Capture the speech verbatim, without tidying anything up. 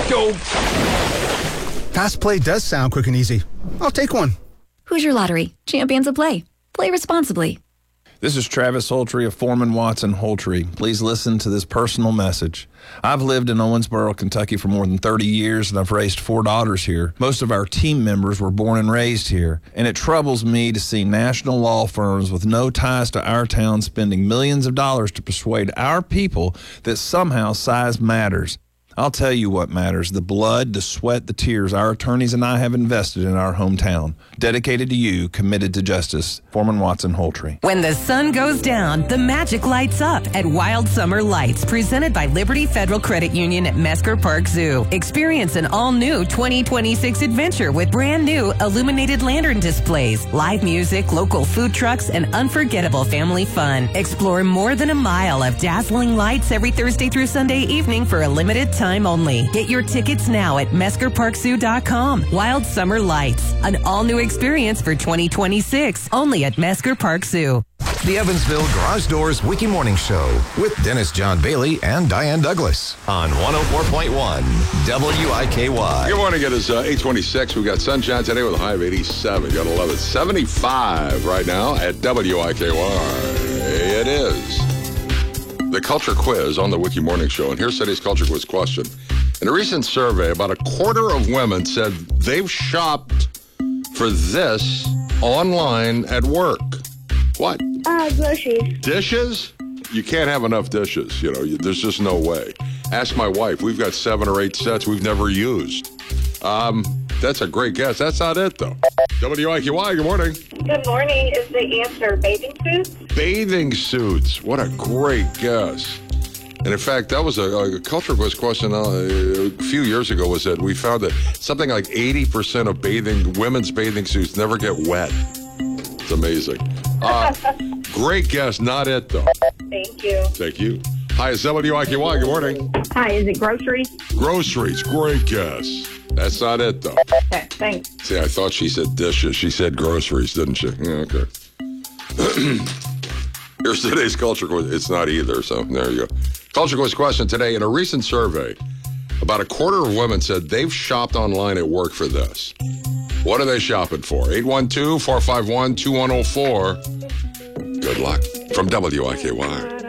Go. Fast Play does sound quick and easy. I'll take one. Hoosier Lottery. Champions of play. Play responsibly. This is Travis Holtry of Foreman Watson Holtry. Please listen to this personal message. I've lived in Owensboro, Kentucky for more than thirty years, and I've raised four daughters here. Most of our team members were born and raised here, and it troubles me to see national law firms with no ties to our town spending millions of dollars to persuade our people that somehow size matters. I'll tell you what matters, the blood, the sweat, the tears our attorneys and I have invested in our hometown. Dedicated to you, committed to justice. Foreman Watson Holtry. When the sun goes down, the magic lights up at Wild Summer Lights, presented by Liberty Federal Credit Union at Mesker Park Zoo. Experience an all-new twenty twenty-six adventure with brand new illuminated lantern displays, live music, local food trucks, and unforgettable family fun. Explore more than a mile of dazzling lights every Thursday through Sunday evening for a limited time only. Get your tickets now at mesker park zoo dot com. Wild Summer Lights, an all-new experience for twenty twenty-six, only at Mesker Park Zoo. The Evansville Garage Doors Wiki Morning Show with Dennis John Bailey and Diane Douglas on one oh four point one W I K Y. Good morning. It is uh, eight twenty-six. We've got sunshine today with a high of eighty-seven. You gotta love it. seventy-five right now at W I K Y. It is the Culture Quiz on the Wiki Morning Show. And here's today's Culture Quiz question. In a recent survey, about a quarter of women said they've shopped for this online at work. What? Uh, groceries. Dishes? You can't have enough dishes. You know, you, there's just no way. Ask my wife. We've got seven or eight sets we've never used. Um, that's a great guess. That's not it, though. W I Q Y, good morning. Good morning. Is the answer bathing suits? Bathing suits. What a great guess. And in fact, that was a, a culture quiz question uh, a few years ago, was that we found that something like eighty percent of bathing, women's bathing suits never get wet. It's amazing. Uh, great guess. Not it, though. Thank you. Thank you. Hi, it's W I Q Y. Good morning. Hi, is it groceries? Groceries. Great guess. That's not it, though. Okay, thanks. See, I thought she said dishes. She said groceries, didn't she? Yeah, okay. Here's today's culture quiz. It's not either, so there you go. Culture quiz question today. In a recent survey, about a quarter of women said they've shopped online at work for this. What are they shopping for? eight one two, four five one, two one oh four. Good luck. From W I K Y.